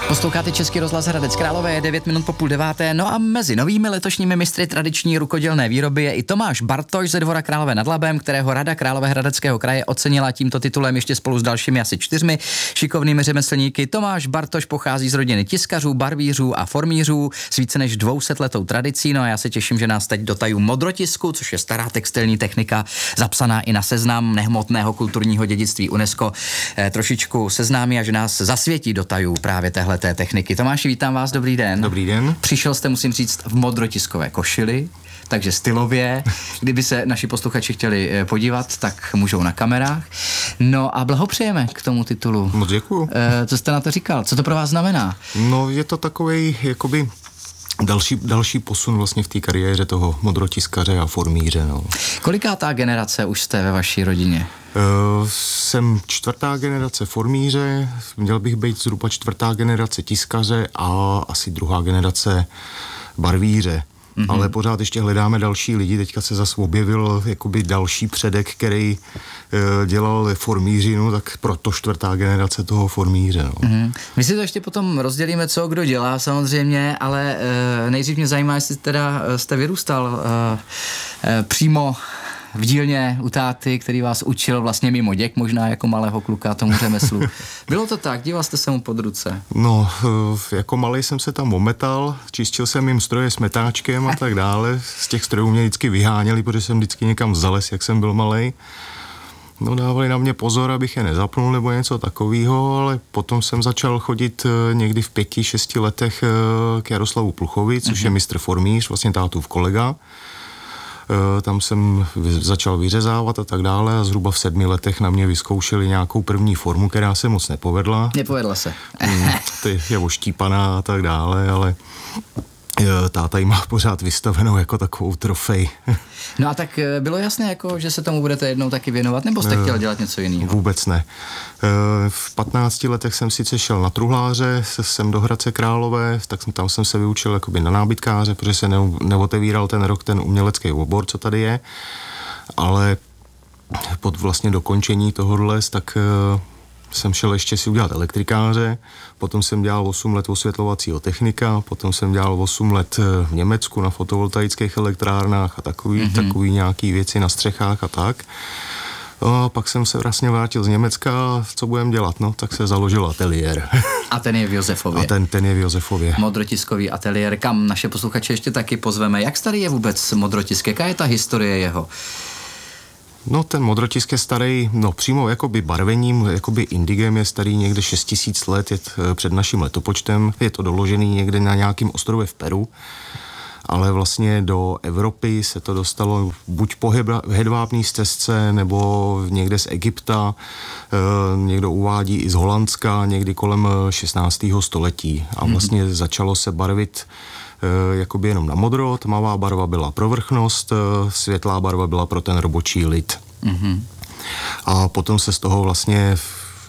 Posloucháte Český rozhlas Hradec Králové, je 9 minut po 8:30. No a mezi novými letošními mistry tradiční rukodělné výroby je i Tomáš Bartoš ze Dvora Králové nad Labem, kterého Rada Královéhradeckého kraje ocenila tímto titulem ještě spolu s dalšími asi 4 šikovnými řemeslníky. Tomáš Bartoš pochází z rodiny tiskařů, barvířů a formířů s více než 200letou tradicí. No a já se těším, že nás teď do tajů modrotisku, což je stará textilní technika, zapsaná i na seznam nehmotného kulturního dědictví UNESCO, trošičku seznámí a že nás zasvětí do tajů právě téhle techniky. Tomáši, vítám vás, dobrý den. Dobrý den. Přišel jste, musím říct, v modrotiskové košili, takže stylově. Kdyby se naši posluchači chtěli podívat, tak můžou na kamerách. No a blahopřejeme k tomu titulu. Moc děkuju. Co jste na to říkal? Co to pro vás znamená? No, je to takovej, jakoby další posun vlastně v té kariéře toho modrotiskaře a formíře. No. Kolikátá generace už jste ve vaší rodině? Jsem 4. generace formíře, měl bych být zhruba 4. generace tiskaře a asi 2. generace barvíře. Mm-hmm. Ale pořád ještě hledáme další lidi. Teďka se zase objevil jakoby další předek, který dělal formířinu, tak proto 4. generace toho formíře. No. Mm-hmm. My si to ještě potom rozdělíme, co kdo dělá samozřejmě, ale nejdřív mě zajímá, jestli teda jste vyrůstal přímo v dílně u táty, který vás učil vlastně mimo děk, možná jako malého kluka tomu řemeslu. Bylo to tak? Díval jste se mu pod ruce? No, jako malej jsem se tam ometal, čistil jsem jim stroje s metáčkem a tak dále. Z těch strojů mě vždycky vyháněli, protože jsem vždycky někam zales, jak jsem byl malej. No, dávali na mě pozor, abych je nezapnul nebo něco takového, ale potom jsem začal chodit někdy v 5-6 letech k Jaroslavu Pluchovi, což je mistr formíř, vlastně tátův kolega. Tam jsem začal vyřezávat a tak dále a zhruba v 7 letech na mě vyzkoušeli nějakou první formu, která se moc nepovedla. Nepovedla se. Ty je oštípaná a tak dále, ale táta jí má pořád vystavenou jako takovou trofej. No a tak bylo jasné, jako, že se tomu budete jednou taky věnovat, nebo jste chtěl dělat něco jiného? Vůbec ne. V 15 letech jsem sice šel na truhláře, jsem do Hradce Králové, tak tam jsem se vyučil jakoby na nábytkáře, protože se neotevíral ten rok ten umělecký obor, co tady je, ale pod vlastně dokončení tohohle, tak jsem šel ještě si udělat elektrikáře, potom jsem dělal 8 let osvětlovacího technika, potom jsem dělal 8 let v Německu na fotovoltaických elektrárnách a takový nějaký věci na střechách a tak. A pak jsem se vlastně vrátil z Německa, co budem dělat, no, tak se založil ateliér. A ten je v Josefově. A ten je v Josefově. Modrotiskový ateliér, kam naše posluchače ještě taky pozveme. Jak starý je vůbec modrotisk? Jaká je ta historie jeho? No, ten modrotisk je starý, no přímo jakoby barvením, jakoby indigem je starý někde 6000 let před naším letopočtem. Je to doložený někde na nějakém ostrově v Peru, ale vlastně do Evropy se to dostalo buď po hedvábné stezce, nebo někde z Egypta, někdo uvádí i z Holandska, někdy kolem 16. století. A vlastně začalo se barvit jakoby jenom na modro, tmavá barva byla pro vrchnost, světlá barva byla pro ten robočí lid. Mm-hmm. A potom se z toho vlastně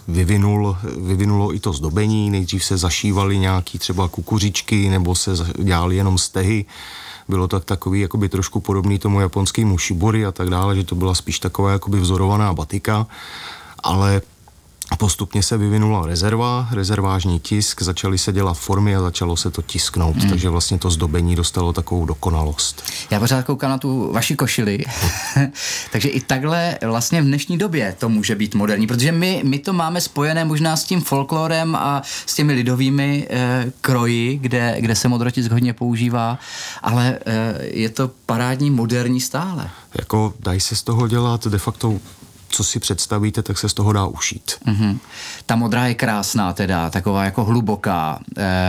vyvinulo i to zdobení, nejdřív se zašívaly nějaký třeba kukuřičky, nebo se dělaly jenom stehy. Bylo to takový jakoby trošku podobný tomu japonskému shibori a tak dále, že to byla spíš taková jakoby vzorovaná batika, ale postupně se vyvinula rezervážní tisk, začaly se dělat formy a začalo se to tisknout, takže vlastně to zdobení dostalo takovou dokonalost. Já pořád koukám na tu vaši košili, takže i takhle vlastně v dnešní době to může být moderní, protože my to máme spojené možná s tím folklorem a s těmi lidovými kroji, kde se modrotisk hodně používá, ale je to parádní moderní stále. Jako dají se z toho dělat de facto co si představíte, tak se z toho dá ušít. Mm-hmm. Ta modrá je krásná teda, taková jako hluboká.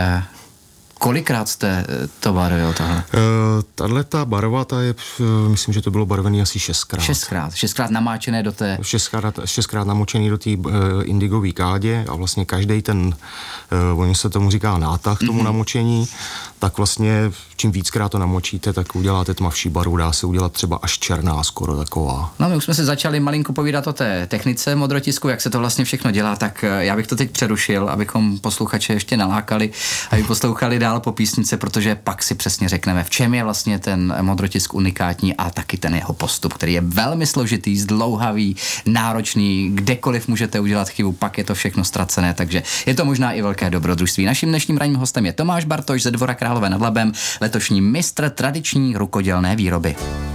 Kolikrát jste to barvil tohle? Tato barva, ta je, myslím, že to bylo barvený asi 6krát. 6krát namáčené do té... 6krát namočený do té indigové kádě a vlastně každý ten, oni se tomu říká nátah, tomu namočení, tak vlastně čím víckrát to namočíte, tak uděláte tmavší barvu, dá se udělat třeba až černá skoro taková. No, my už jsme se začali malinko povídat o té technice modrotisku, jak se to vlastně všechno dělá, tak já bych to teď přerušil, abychom posluchače ještě nalákali, aby poslouchali dál. dál po písnice, protože pak si přesně řekneme, v čem je vlastně ten modrotisk unikátní a taky ten jeho postup, který je velmi složitý, zdlouhavý, náročný, kdekoliv můžete udělat chybu, pak je to všechno ztracené, takže je to možná i velké dobrodružství. Naším dnešním ranním hostem je Tomáš Bartoš ze Dvora Králové nad Labem, letošní mistr tradiční rukodělné výroby.